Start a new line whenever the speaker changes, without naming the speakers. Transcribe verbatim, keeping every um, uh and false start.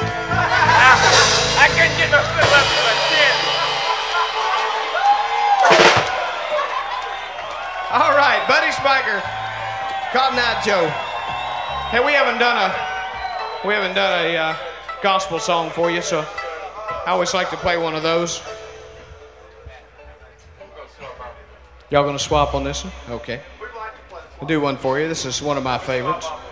I couldn't get no foot up to my chin.
All right, Buddy Spiker, Cotton Eye Joe. Hey, we haven't done a we haven't done a uh, gospel song for you, so I always like to play one of those. Y'all gonna swap on this one? Okay. I'll do one for you. This is one of my favorites.